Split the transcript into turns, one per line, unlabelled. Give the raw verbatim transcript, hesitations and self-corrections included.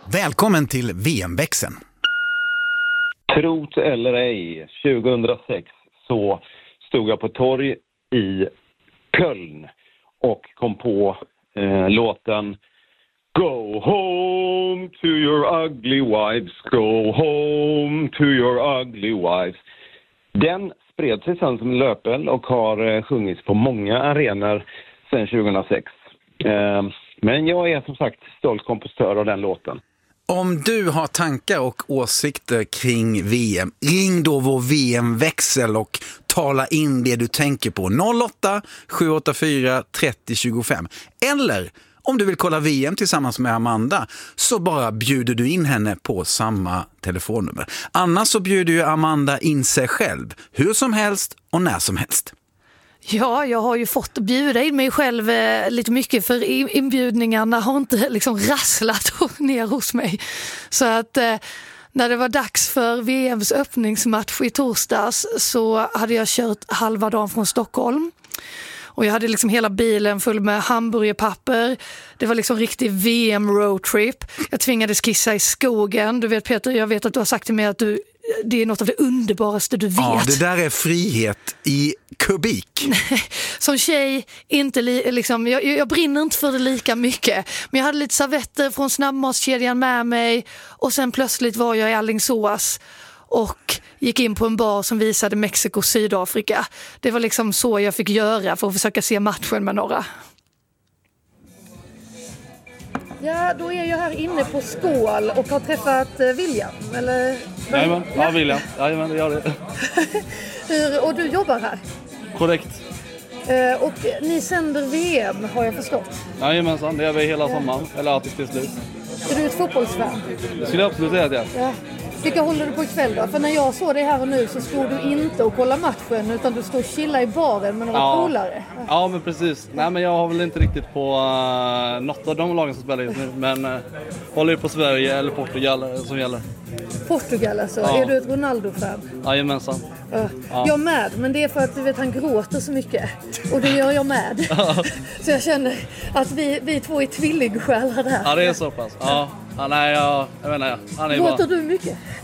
Välkommen till V M-växeln.
Trot eller ej, tjugohundrasex så stod jag på torg i Köln och kom på eh, låten Go home to your ugly wives, go home to your ugly wives. Den spred sig sen som en löpeld och har eh, sjungits på många arenor sedan tjugohundrasex. Eh, men jag är som sagt stolt kompositör av den låten.
Om du har tankar och åsikter kring V M, ring då vår V M-växel och tala in det du tänker på. noll åtta sju åtta fyra tre noll två fem. Eller om du vill kolla V M tillsammans med Amanda så bara bjuder du in henne på samma telefonnummer. Annars så bjuder ju Amanda in sig själv, hur som helst och när som helst.
Ja, jag har ju fått bjuda in mig själv eh, lite mycket för inbjudningarna har inte liksom rasslat ner hos mig. Så att eh, när det var dags för V M:s öppningsmatch i torsdags så hade jag kört halva dagen från Stockholm. Och jag hade liksom hela bilen full med hamburgerpapper. Det var liksom riktig V M-roadtrip. Jag tvingades kissa i skogen. Du vet Peter, jag vet att du har sagt till mig att du, det är något av det underbaraste du vet.
Ja, det där är frihet i kubik.
Som tjej, inte li, liksom, jag, jag brinner inte för det lika mycket. Men jag hade lite servetter från snabbmatskedjan med mig. Och sen plötsligt var jag i Alingsås och gick in på en bar som visade Mexiko och Sydafrika. Det var liksom så jag fick göra för att försöka se matchen med några. Ja, då är jag här inne på Skål och har träffat William, eller?
Jajamän, ja, William. Jajamän, det gör det.
Hur, och du jobbar här?
Korrekt.
Eh, och ni sänder V M, har jag förstått?
Jajamensan, det gör vi hela sommaren, eller tills till slut.
Är du ett fotbollsfan?
Det skulle jag absolut säga att jag.
Ja. Vilka håller du på ikväll då? För när jag såg dig här och nu så stod du inte och kolla matchen utan du stod och chilla i baren med några
ja.
polare.
Ja, men precis. Nej, men jag har väl inte riktigt på uh, något av de lagen som spelar just nu. Men uh, håller ju på Sverige eller Portugal uh, som gäller.
Portugal alltså? Ja. Är du ett Ronaldo-fan?
Jajamensan.
Uh, ja. Jag med, men det är för att du vet han gråter så mycket. Och det gör jag med. Ja. Så jag känner att vi, vi två är tvillingsjälar där.
Ja, det är så pass. Ja, ja nej, jag, jag menar, han är
gråter
bara...
du mycket?